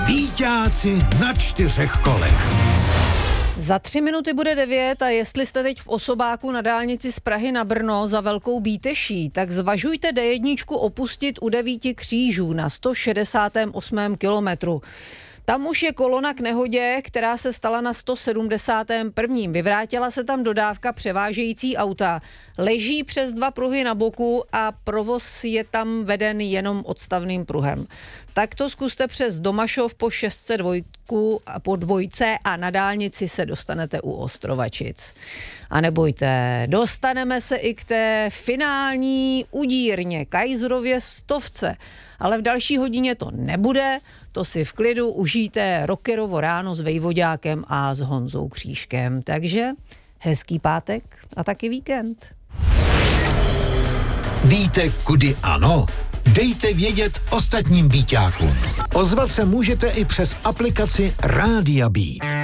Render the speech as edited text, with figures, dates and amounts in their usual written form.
Víťáci na 4 kolech. Za 3 minuty bude 9 a jestli jste teď v osobáku na dálnici z Prahy na Brno za Velkou Bíteší, tak zvažujte D1 opustit u 9 křížů na 168. kilometru. Tam už je kolona k nehodě, která se stala na 171. Vyvrátila se tam dodávka převážející auta. Leží přes 2 pruhy na boku a provoz je tam veden jenom odstavným pruhem. Tak to zkuste přes Domašov po 602 a po 2 a na dálnici se dostanete u Ostrovačic. A nebojte, dostaneme se i k té finální udírně Kajzrově 100. Ale v další hodině to nebude, to si v klidu užijte rockerovo ráno s Vejvoďákem a s Honzou Křížkem. Takže hezký pátek a taky víkend. Víte, kudy ano? Dejte vědět ostatním Víťákům. Ozvat se můžete i přes aplikaci Rádia Beat.